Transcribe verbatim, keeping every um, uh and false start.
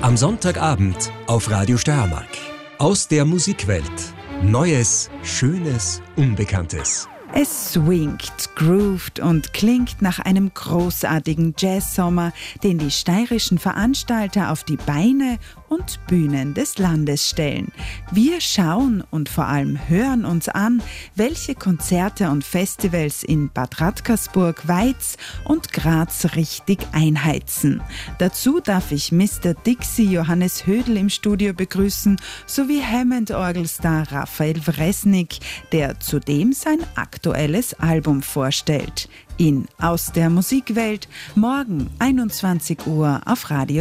Am Sonntagabend auf Radio Steiermark. Aus der Musikwelt. Neues, Schönes, Unbekanntes. Es swingt, groovt und klingt nach einem großartigen Jazzsommer, den die steirischen Veranstalter auf die Beine und Bühnen des Landes stellen. Wir schauen und vor allem hören uns an, welche Konzerte und Festivals in Bad Radkersburg, Weiz und Graz richtig einheizen. Dazu darf ich Mister Dixie Johannes Hödel im Studio begrüßen, sowie Hammond-Orgelstar Raphael Wresnik, der zudem sein aktuelles Album vorstellt. In Aus der Musikwelt, morgen einundzwanzig Uhr auf Radio